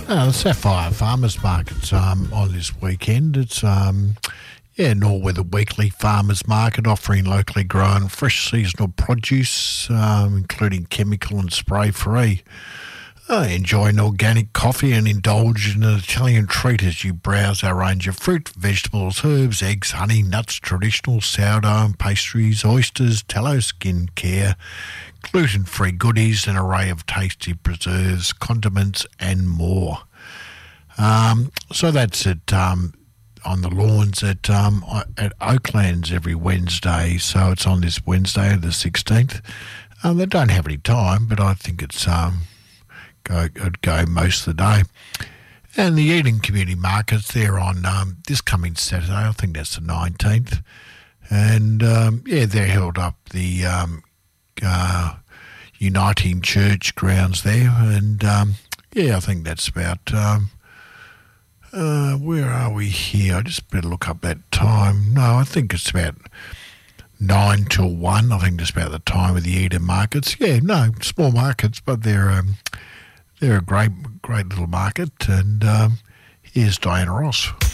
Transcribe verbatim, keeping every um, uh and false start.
Uh, the Sapphire Farmers Market's um, on this weekend. It's um, yeah, Norweather Weekly Farmers Market offering locally grown fresh seasonal produce, um, including chemical and spray-free. Uh, enjoy an organic coffee and indulge in an Italian treat as you browse our range of fruit, vegetables, herbs, eggs, honey, nuts, traditional sourdough and pastries, oysters, tallow skin care, gluten-free goodies, an array of tasty preserves, condiments and more. Um, so that's at um, on the lawns at um, at Oaklands every Wednesday. So it's on this Wednesday, the sixteenth. Um, they don't have any time, but I think it's um, go it'd go most of the day. And the Eden Community Markets, they're on um, this coming Saturday. I think that's the nineteenth. And um, yeah, they're held up the um, uh, Uniting Church grounds there. And um, yeah, I think that's about. Um, Uh, where are we here? I just better look up that time. No, I think it's about nine till one. I think that's about the time of the Eden markets. Yeah, no, small markets, but they're um, they're a great, great little market. And um, here's Diana Ross.